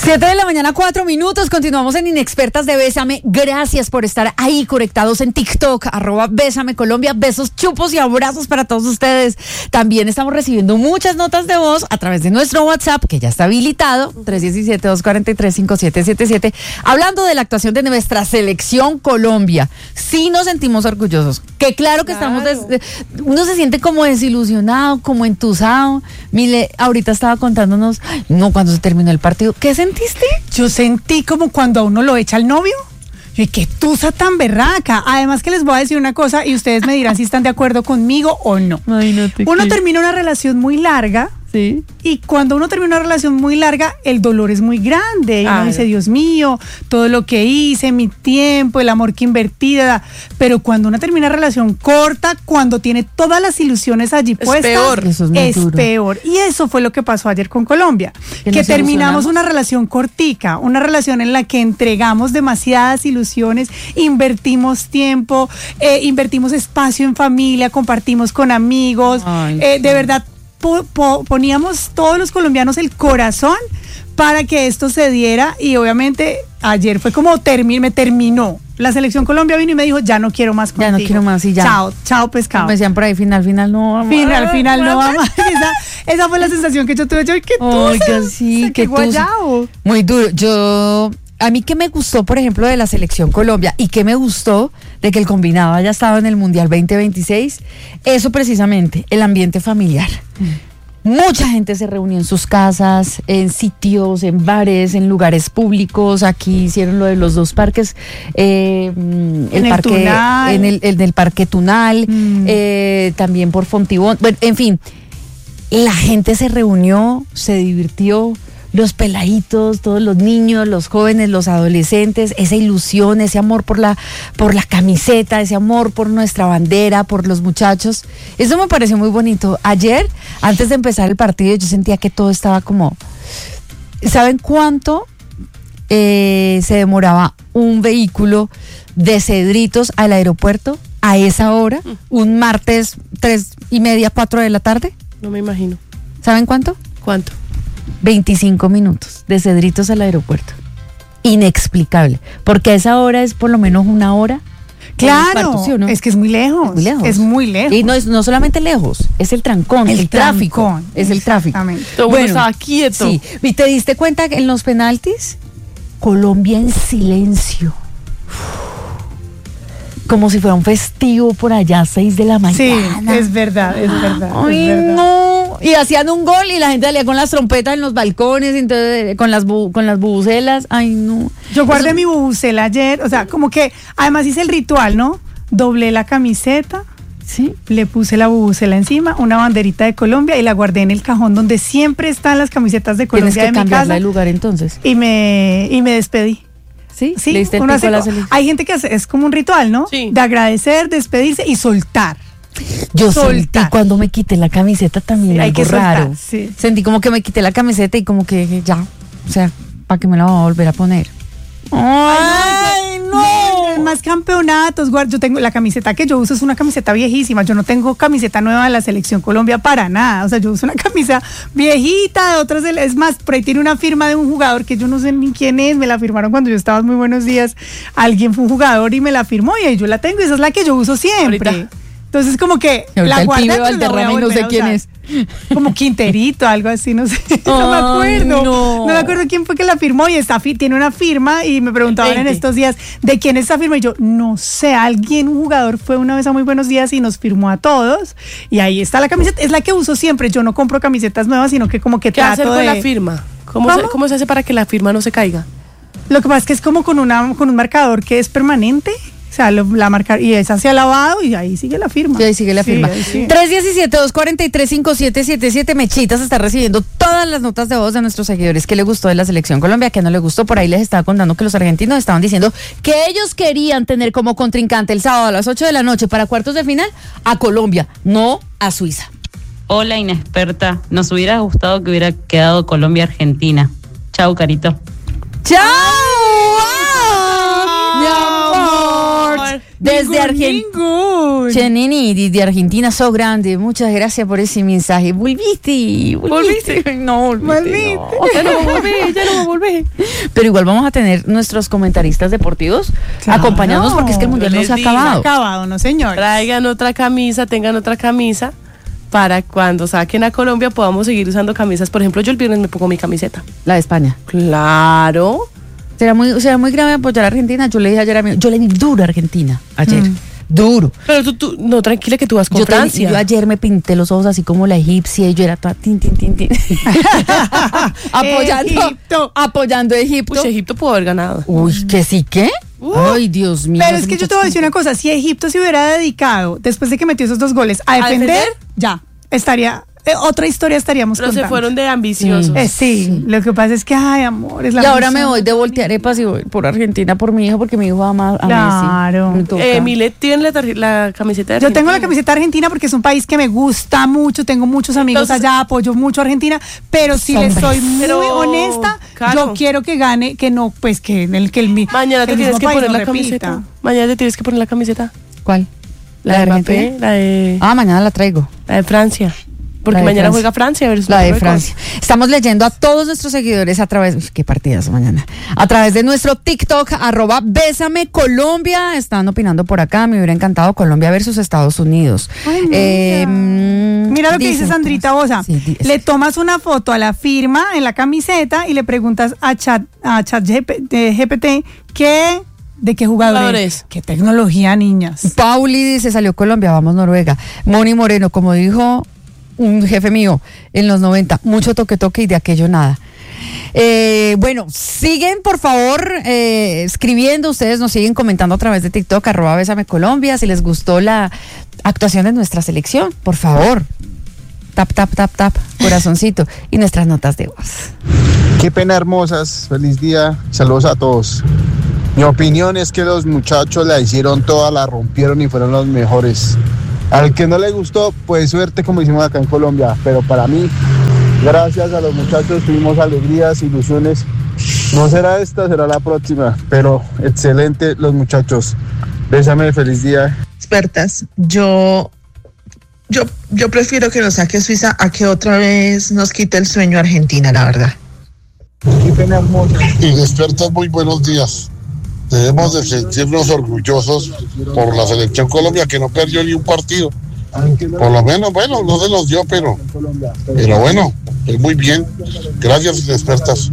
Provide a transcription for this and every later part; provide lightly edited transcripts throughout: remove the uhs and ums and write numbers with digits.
7:04 a.m, continuamos en Inexpertas de Bésame. Gracias por estar ahí conectados en TikTok, @Bésame Colombia. Besos, chupos y abrazos para todos ustedes. También estamos recibiendo muchas notas de voz a través de nuestro WhatsApp, que ya está habilitado, 317-243-5777, hablando de la actuación de nuestra selección Colombia. Sí nos sentimos orgullosos, que claro que estamos, uno se siente como desilusionado, como entusado. Mile, ahorita estaba contándonos, cuando se terminó el partido, ¿qué sentiste? Yo sentí como cuando a uno lo echa el novio. Y qué tusa tan berraca. Además que les voy a decir una cosa y ustedes me dirán si están de acuerdo conmigo o no. Uno termina una relación muy larga. Sí. Y cuando uno termina una relación muy larga, el dolor es muy grande. Y uno dice, Dios mío, todo lo que hice, mi tiempo, el amor que invertí. Pero cuando uno termina una relación corta, cuando tiene todas las ilusiones allí puestas, peor. Eso es peor. Y eso fue lo que pasó ayer con Colombia. Que terminamos una relación cortica, una relación en la que entregamos demasiadas ilusiones, invertimos tiempo, invertimos espacio en familia, compartimos con amigos. De verdad, poníamos todos los colombianos el corazón para que esto se diera, y obviamente ayer fue como me terminó. La selección Colombia vino y me dijo, ya no quiero más contigo. Ya no quiero más y ya. Chao pescado. Me decían por ahí, final no vamos. Final no vamos. Esa fue la sensación que yo tuve. Yo, qué tusa. Oiga, sí, qué guayao. Muy duro. A mí que me gustó, por ejemplo, de la selección Colombia, y que me gustó de que el combinado haya estado en el Mundial 2026, eso precisamente, el ambiente familiar. Mucha gente se reunió en sus casas, en sitios, en bares, en lugares públicos. Aquí hicieron lo de los dos parques, el Parque Tunal, también por Fontibón. Bueno, en fin, la gente se reunió, se divirtió. Los peladitos, todos los niños, los jóvenes, los adolescentes, esa ilusión, ese amor por la camiseta, ese amor por nuestra bandera, por los muchachos. Eso me pareció muy bonito. Ayer, antes de empezar el partido, yo sentía que todo estaba como... ¿Saben cuánto se demoraba un vehículo de Cedritos al aeropuerto a esa hora? Un martes 3:30, 4 de la tarde. No me imagino. ¿Saben cuánto? ¿Cuánto? 25 minutos de Cedritos al aeropuerto. Inexplicable, porque a esa hora es por lo menos una hora. Claro, ¿sí o no? Es que es muy lejos. Es muy lejos. Y no solamente lejos, es el trancón, el tráfico. Es el tráfico. Todo bueno, estaba quieto. Sí. ¿Y te diste cuenta que en los penaltis, Colombia en silencio? Como si fuera un festivo por allá a 6 de la mañana. Sí, es verdad. Ay, no. Y hacían un gol y la gente salía con las trompetas en los balcones, entonces con las bubucelas. Ay, no. Yo guardé mi bubucela ayer, o sea, como que además hice el ritual, ¿no? Doblé la camiseta. Sí. Le puse la bubucela encima, una banderita de Colombia, y la guardé en el cajón donde siempre están las camisetas de Colombia. Tienes que de mi casa. cambiarla de lugar entonces. Y me despedí. Sí, ¿le diste el pico a la selección? Hay gente que es como un ritual, ¿no? Sí. De agradecer, despedirse y soltar. Yo sentí cuando me quité la camiseta también, sí, algo raro. Sí. Sentí como que me quité la camiseta y como que ya, o sea, ¿para qué me la voy a volver a poner? ¡Ay, no! Más campeonatos, yo tengo la camiseta que yo uso, es una camiseta viejísima. Yo no tengo camiseta nueva de la selección Colombia para nada. O sea, yo uso una camisa viejita de otras. Es más, por ahí tiene una firma de un jugador que yo no sé ni quién es. Me la firmaron cuando yo estaba en Muy Buenos Días. Alguien fue un jugador y me la firmó, y ahí yo la tengo. Y esa es la que yo uso siempre. Ahorita. Entonces, como que la guardé, y no sé quién es. Como Quinterito, algo así, no sé. No me acuerdo. No me acuerdo quién fue que la firmó, y tiene una firma, y me preguntaban en estos días de quién es esa firma, y yo no sé, un jugador fue una vez a Muy Buenos Días y nos firmó a todos, y ahí está la camiseta. Es la que uso siempre. Yo no compro camisetas nuevas, sino que como que ¿qué hacer con la firma? ¿Cómo se hace para que la firma no se caiga? Lo que pasa es que es como con un marcador que es permanente. O sea, la marca, y esa se ha lavado y ahí sigue la firma. Y ahí sigue la firma. Sí. 317-243-5777. Mechitas está recibiendo todas las notas de voz de nuestros seguidores. ¿Qué le gustó de la selección Colombia? ¿Qué no le gustó? Por ahí les estaba contando que los argentinos estaban diciendo que ellos querían tener como contrincante el sábado a las 8 de la noche para cuartos de final a Colombia, no a Suiza. Hola, inexperta. Nos hubiera gustado que hubiera quedado Colombia-Argentina. Chau, Carito. ¡Chao! Desde Argentina. Chenini, desde Argentina, sos grande. Muchas gracias por ese mensaje. Volviste. No, volviste. No. Ya no va a volver. Pero igual vamos a tener nuestros comentaristas deportivos acompañándonos porque es que el mundial no se ha acabado. No se ha acabado, no señor. Traigan otra camisa, tengan otra camisa para cuando saquen a Colombia podamos seguir usando camisas. Por ejemplo, yo el viernes me pongo mi camiseta. La de España. Claro. Será muy grave apoyar a Argentina. Yo le dije ayer a mí, yo le di duro a Argentina ayer. Duro. Pero tú, no, tranquila que tú vas con Francia. Yo ayer me pinté los ojos así como la egipcia y yo era toda tin. apoyando a Egipto. Pues Egipto pudo haber ganado. Uy, ¿que sí qué? Ay, Dios mío. Pero es que yo te voy a decir una cosa, si Egipto se hubiera dedicado, después de que metió esos 2 goles, a defender, ya, estaría... otra historia estaríamos pero contando. Se fueron de ambiciosos. Sí, lo que pasa es que, ay, amor, es la y ahora me voy de voltearepas y voy por Argentina por mi hijo, porque mi hijo ama a Messi. Claro. Milet tiene la camiseta de Argentina. Yo tengo la camiseta argentina porque es un país que me gusta mucho, tengo muchos amigos allá, apoyo mucho a Argentina, pero si les soy muy honesta, yo quiero que gane, que no, pues que el mañana te tienes que poner la camiseta. Mañana te tienes que poner la camiseta. ¿Cuál? La de Argentina. La de... mañana la traigo. La de Francia. Porque mañana juega Francia versus la de Francia. Estamos leyendo a todos nuestros seguidores a través, qué partidas mañana, a través de nuestro TikTok, @BésameColombia. Están opinando por acá, me hubiera encantado Colombia versus Estados Unidos. Ay, mira lo que dice Sandrita Bosa. Sí, le tomas una foto a la firma en la camiseta y le preguntas a ChatGPT ¿de qué jugadores? ¿Qué tecnología, niñas? Pauli dice, salió Colombia, vamos Noruega. Moni Moreno, como dijo un jefe mío en los 90, mucho toque y de aquello nada. Bueno, siguen por favor escribiendo, ustedes nos siguen comentando a través de TikTok, @BésameColombia, si les gustó la actuación de nuestra selección, por favor, tap, corazoncito, y nuestras notas de voz. Qué pena, hermosas, feliz día, saludos a todos. Mi opinión es que los muchachos la hicieron toda, la rompieron y fueron los mejores. Al que no le gustó, pues suerte, como hicimos acá en Colombia, pero para mí, gracias a los muchachos tuvimos alegrías, ilusiones. No será esta, será la próxima, pero excelente los muchachos. Bésame, feliz día. Expertas, yo prefiero que nos saque Suiza a que otra vez nos quite el sueño Argentina, la verdad. Qué pena, hermosa. Inexpertas, muy buenos días. Debemos de sentirnos orgullosos por la selección Colombia, que no perdió ni un partido. Por lo menos, bueno, no se nos dio, pero bueno, es muy bien. Gracias, inexpertas.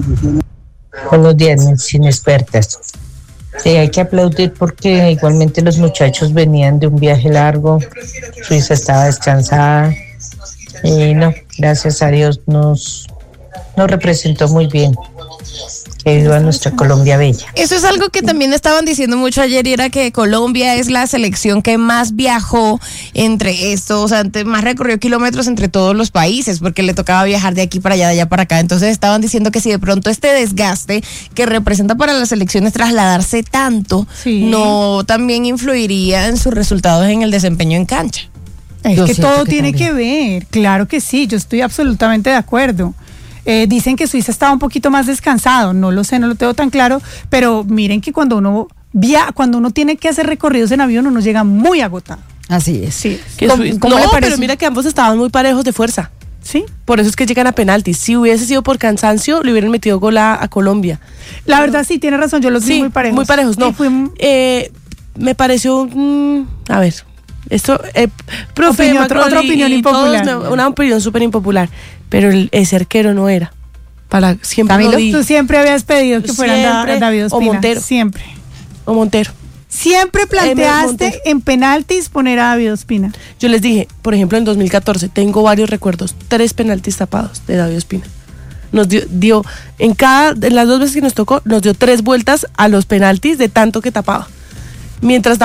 Buenos días, inexpertas. Sí, hay que aplaudir porque igualmente los muchachos venían de un viaje largo, Suiza estaba descansada y no, gracias a Dios nos representó muy bien. Que viva nuestra Colombia bella. Eso es algo que también estaban diciendo mucho ayer, y era que Colombia es la selección que más viajó entre estos, o sea, más recorrió kilómetros entre todos los países, porque le tocaba viajar de aquí para allá, de allá para acá. Entonces estaban diciendo que si de pronto este desgaste que representa para las selecciones trasladarse tanto, no también influiría en sus resultados en el desempeño en cancha. Es que todo tiene que ver, claro que sí, yo estoy absolutamente de acuerdo. Dicen que Suiza estaba un poquito más descansado, no lo sé, no lo tengo tan claro, pero miren que cuando uno tiene que hacer recorridos en avión, uno llega muy agotado. Así es. Sí. ¿Cómo le parece? Pero mira que ambos estaban muy parejos de fuerza. Sí. Por eso es que llegan a penaltis. Si hubiese sido por cansancio, le hubieran metido gol a Colombia. La verdad sí, tiene razón, yo los vi muy parejos. Muy parejos, no. Me pareció, a ver, esto, profe, otra opinión impopular. Una opinión súper impopular, pero ese arquero no era. Siempre Camilo, tú siempre habías pedido que fueran David Ospina. O Montero. Siempre. O Montero. Siempre planteaste en penaltis poner a David Ospina. Yo les dije, por ejemplo, en 2014, tengo varios recuerdos, 3 penaltis tapados de David Ospina. Nos dio en las 2 veces que nos tocó, nos dio 3 vueltas a los penaltis de tanto que tapaba. Mientras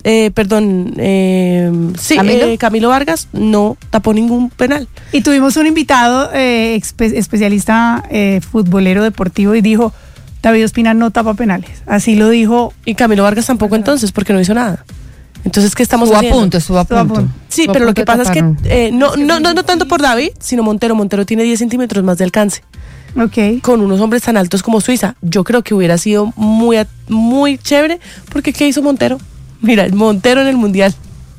Camilo Vargas no tapó ningún penal. Y tuvimos un invitado especialista futbolero deportivo y dijo, David Ospina no tapa penales. Así lo dijo. Y Camilo Vargas tampoco entonces, porque no hizo nada. Entonces, ¿qué estamos haciendo? Estuvo a punto. Sí, pero lo que pasa es que no tanto por David, sino Montero. Montero tiene 10 centímetros más de alcance. Okay. Con unos hombres tan altos como Suiza. Yo creo que hubiera sido muy, muy chévere, porque ¿qué hizo Montero? Mira, Montero en el Mundial.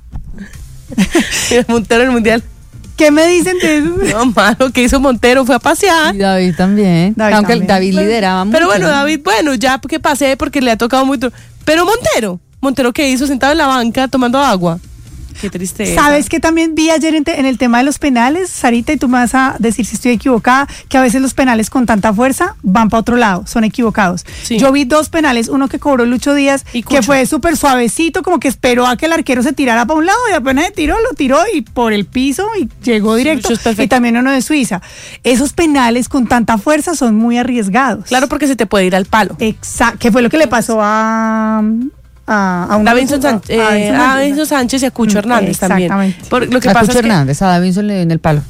Mira, Montero en el Mundial. ¿Qué me dicen de eso? No, mano, ¿qué hizo Montero? Fue a pasear. Y David también. Aunque David lideraba mucho. Pero bueno, David, ya que pasé porque le ha tocado muy duro. Pero Montero, ¿qué hizo? Sentado en la banca tomando agua. Qué tristeza. ¿Sabes qué también vi ayer en el tema de los penales, Sarita, y tú me vas a decir si estoy equivocada, que a veces los penales con tanta fuerza van para otro lado, son equivocados? Sí. Yo vi 2 penales, uno que cobró Lucho Díaz, que fue súper suavecito, como que esperó a que el arquero se tirara para un lado y apenas se tiró, lo tiró y por el piso y llegó directo. Y también uno de Suiza. Esos penales con tanta fuerza son muy arriesgados. Claro, porque se te puede ir al palo. Exacto, que fue lo que le pasó a Davinson Sánchez y a Cucho Hernández también. Lo que a pasa Cucho Hernández, a Davinson le dio en el palo.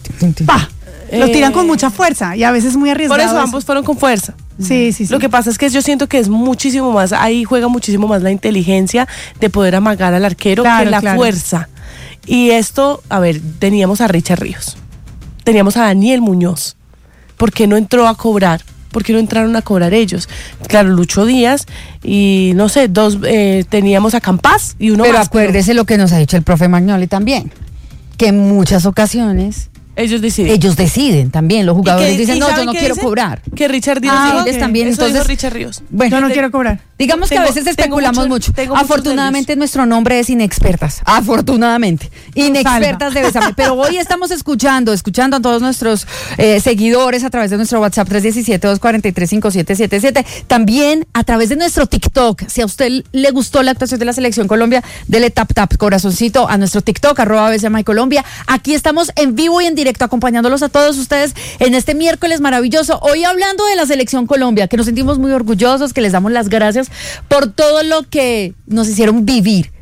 Lo tiran con mucha fuerza y a veces muy arriesgado. Por eso ambos fueron con fuerza. Sí. Lo que pasa es que yo siento que es muchísimo más, ahí juega muchísimo más la inteligencia de poder amagar al arquero que la fuerza. Y esto, a ver, teníamos a Richard Ríos, teníamos a Daniel Muñoz. ¿Por qué no entró a cobrar? ¿Por qué no entraron a cobrar ellos? Claro, Lucho Díaz y no sé, teníamos a Campas y uno pero más. Pero acuérdese lo que nos ha dicho el profe Magnoli también, que en muchas ocasiones ellos deciden también, los jugadores dicen, no, yo no quiero cobrar. Que Richard Ríos también, eso entonces Richard Ríos. Bueno, yo no quiero cobrar. Digamos que a veces especulamos mucho. Afortunadamente nuestro nombre es Inexpertas. Afortunadamente. Inexpertas de Bésame. Pero hoy estamos escuchando a todos nuestros seguidores a través de nuestro WhatsApp 317-243-5777. También a través de nuestro TikTok. Si a usted le gustó la actuación de la Selección Colombia, dele tap corazoncito a nuestro TikTok, @Bésame Colombia. Aquí estamos en vivo y en directo acompañándolos a todos ustedes en este miércoles maravilloso. Hoy hablando de la Selección Colombia, que nos sentimos muy orgullosos, que les damos las gracias por todo lo que nos hicieron vivir,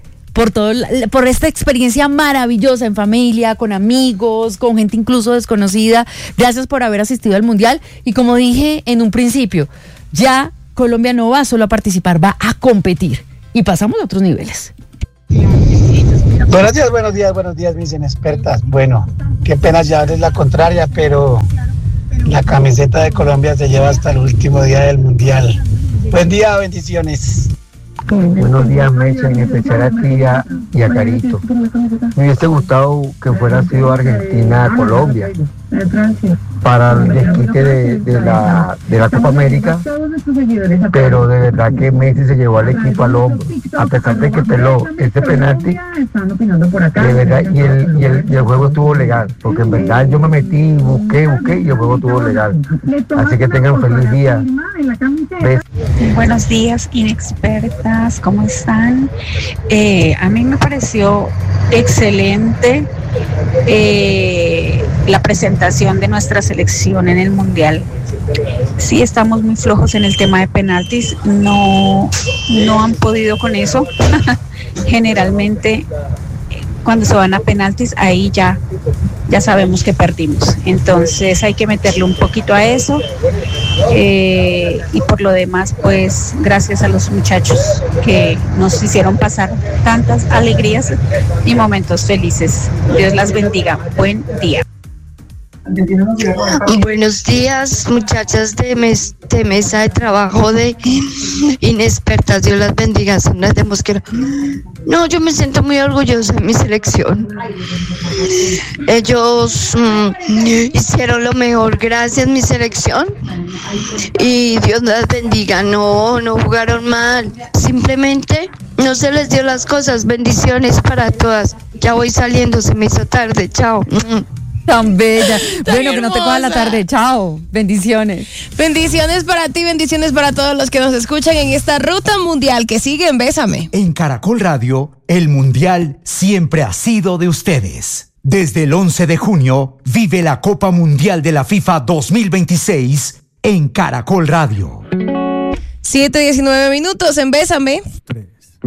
por esta experiencia maravillosa en familia, con amigos, con gente incluso desconocida. Gracias por haber asistido al Mundial y como dije en un principio, ya Colombia no va solo a participar, va a competir y pasamos a otros niveles. Buenos días, mis inexpertas. Bueno, qué pena llevarles la contraria, pero la camiseta de Colombia se lleva hasta el último día del Mundial. Buen día, bendiciones. Buenos días, Mecha, en especial a ti y a Carito. Me hubiese gustado que fuera sido Argentina-Colombia para el desquite de la Copa América, pero de verdad que Messi se llevó al equipo al hombro, a pesar de que peló ese penalti, de verdad, y el juego estuvo legal, porque en verdad yo me metí, busqué y el juego estuvo legal. Así que tengan un feliz día. Buenos días, inexpertas, ¿cómo están? A mí me pareció excelente la presentación de nuestra selección en el Mundial. Sí, estamos muy flojos en el tema de penaltis, no han podido con eso. Generalmente cuando se van a penaltis, ahí ya sabemos que perdimos. Entonces hay que meterle un poquito a eso. Y por lo demás, pues gracias a los muchachos que nos hicieron pasar tantas alegrías y momentos felices. Dios las bendiga. Buen día. Buenos días, muchachas de mesa de trabajo de inexpertas. Dios las bendiga. Son las de Mosquera. No, yo me siento muy orgullosa de mi selección. Ellos hicieron lo mejor. Gracias, mi selección. Y Dios las bendiga. No jugaron mal. Simplemente no se les dio las cosas. Bendiciones para todas. Ya voy saliendo, se me hizo tarde. Chao. Tan bella. Bueno, que no te coja la tarde. Chao. Bendiciones. Bendiciones para ti, bendiciones para todos los que nos escuchan en esta ruta mundial que sigue en Bésame. En Caracol Radio, el Mundial siempre ha sido de ustedes. Desde el 11 de junio, vive la Copa Mundial de la FIFA 2026 en Caracol Radio. 7:19 en Bésame.